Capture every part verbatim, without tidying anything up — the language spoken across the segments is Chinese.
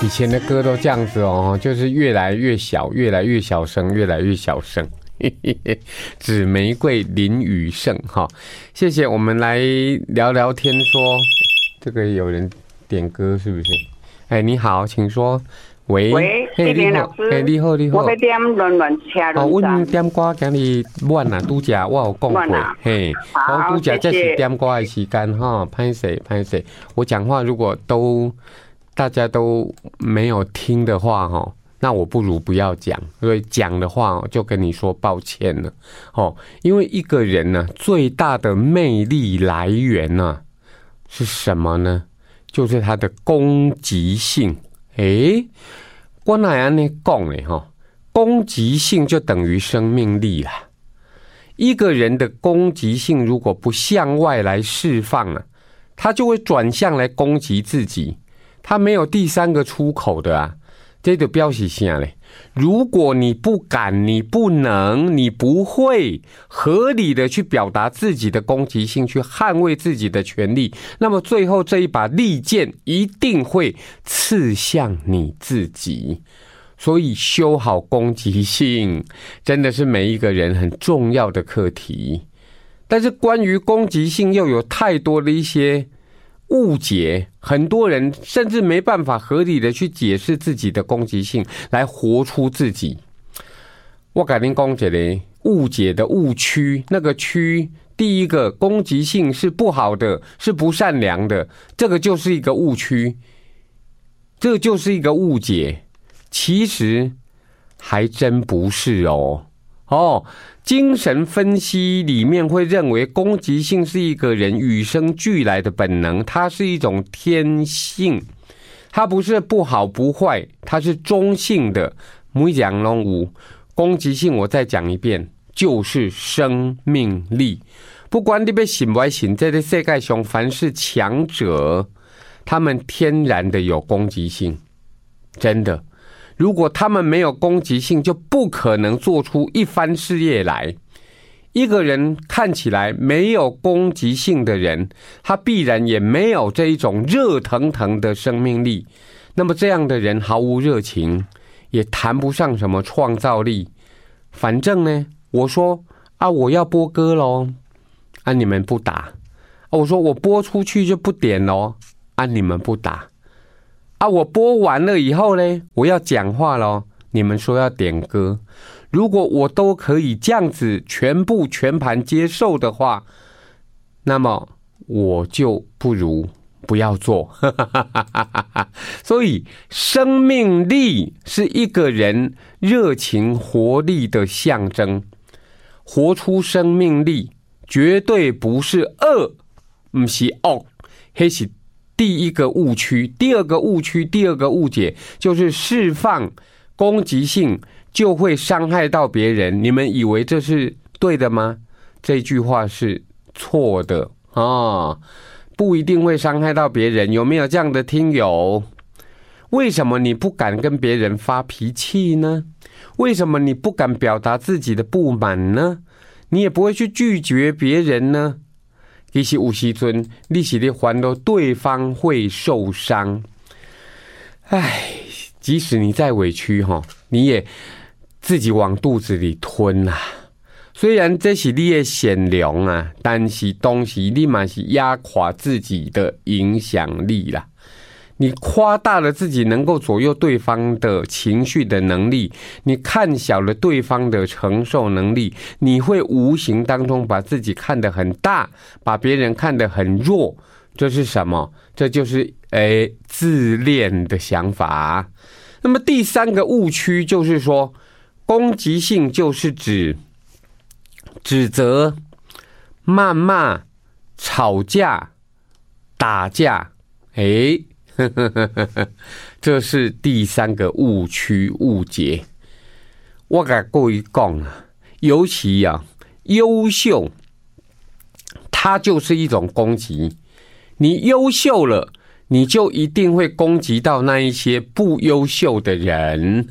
以前的歌都这样子哦，就是越来越小，越来越小声，越来越小声。紫玫瑰林雨胜哈，谢谢。我们来聊聊天说，这个有人点歌是不是？哎，你好，请说。喂， 喂， 嘿，你好，哎，你好，你好。 我要点暖暖车轮哦，阮点歌今日晚啊，拄则我有讲过，嘿，我拄则这是点歌的时间哈，拍谁拍谁。我讲话如果都大家都没有听的话哈，那我不如不要讲，所以讲的话就跟你说抱歉了哦。因为一个人呢，最大的魅力来源呢是什么呢？就是他的攻击性。诶，我哪样呢讲呢？哈，攻击性就等于生命力啦。一个人的攻击性如果不向外来释放啊，他就会转向来攻击自己，他没有第三个出口的啊。这就表示啥嘞？如果你不敢、你不能、你不会合理的去表达自己的攻击性，去捍卫自己的权利，那么最后这一把利剑一定会刺向你自己。所以修好攻击性真的是每一个人很重要的课题。但是关于攻击性又有太多的一些误解，很多人甚至没办法合理的去解释自己的攻击性，来活出自己。我跟您讲一个误解的误区，那个区，第一个，攻击性是不好的，是不善良的，这个就是一个误区，这就是一个误解。其实还真不是哦。哦，精神分析里面会认为攻击性是一个人与生俱来的本能，它是一种天性，它不是不好不坏，它是中性的。每讲拢有攻击性，我再讲一遍，就是生命力。不管你要信不信，在这世界上凡是强者，他们天然的有攻击性，真的。如果他们没有攻击性，就不可能做出一番事业来。一个人看起来没有攻击性的人，他必然也没有这一种热腾腾的生命力。那么这样的人毫无热情，也谈不上什么创造力。反正呢，我说啊，我要播歌咯，啊你们不打。啊，我说我播出去就不点咯，啊你们不打。啊，我播完了以后呢，我要讲话咯，你们说要点歌。如果我都可以这样子全部全盘接受的话，那么我就不如不要做。所以生命力是一个人热情活力的象征，活出生命力绝对不是恶，不是恶，那是第一个误区。第二个误区，第二个误解，就是释放攻击性就会伤害到别人。你们以为这是对的吗？这句话是错的啊，不一定会伤害到别人。有没有这样的听友？为什么你不敢跟别人发脾气呢？为什么你不敢表达自己的不满呢？你也不会去拒绝别人呢？其实有时阵你是在烦恼对方会受伤。唉，即使你再委屈，你也自己往肚子里吞啊。虽然这是你的善良啊，但是同时你也是压垮自己的影响力啦。你夸大了自己能够左右对方的情绪的能力，你看小了对方的承受能力，你会无形当中把自己看得很大，把别人看得很弱。这是什么？这就是诶自恋的想法。那么第三个误区就是说，攻击性就是指指责、谩骂、吵架、打架。诶这是第三个误区误解。我跟各位讲啊，尤其啊，优秀，它就是一种攻击。你优秀了，你就一定会攻击到那一些不优秀的人。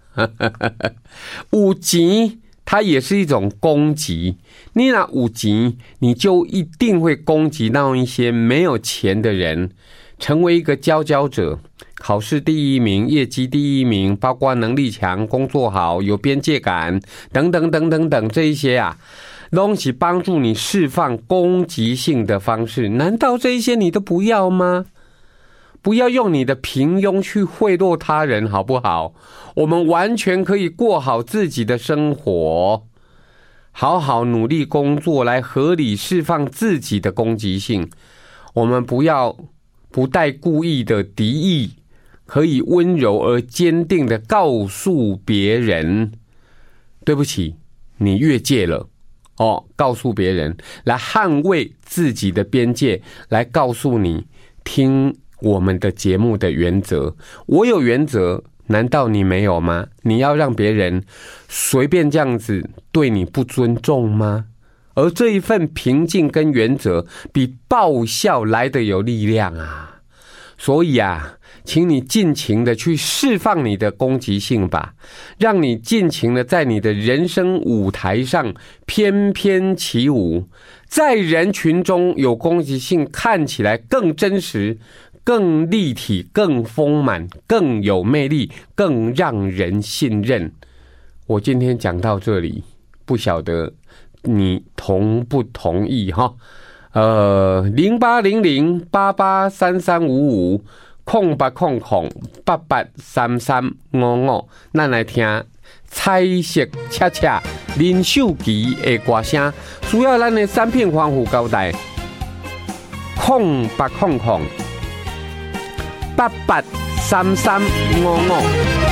有钱，它也是一种攻击。你拿有钱，你就一定会攻击到一些没有钱的人。 成为一个佼佼者，考试第一名，业绩第一名，包括能力强、工作好、有边界感等等等等等这一些啊，都是帮助你释放攻击性的方式。难道这一些你都不要吗？不要用你的平庸去贿赂他人，好不好？我们完全可以过好自己的生活，好好努力工作，来合理释放自己的攻击性。我们不要不带故意的敌意，可以温柔而坚定的告诉别人，对不起，你越界了哦，告诉别人，来捍卫自己的边界，来告诉你听我们的节目的原则。我有原则，难道你没有吗？你要让别人随便这样子对你不尊重吗？而这一份平静跟原则比爆笑来得有力量啊！所以啊，请你尽情的去释放你的攻击性吧，让你尽情的在你的人生舞台上翩翩起舞，在人群中有攻击性，看起来更真实、更立体、更丰满、更有魅力、更让人信任。我今天讲到这里，不晓得你同不同意哈？呃，零八零零八八三三五五空八空空八八三三五五，咱来听彩色恰恰林秀琪的歌声，需要咱的三片防护胶带，空八空空八八三三五五。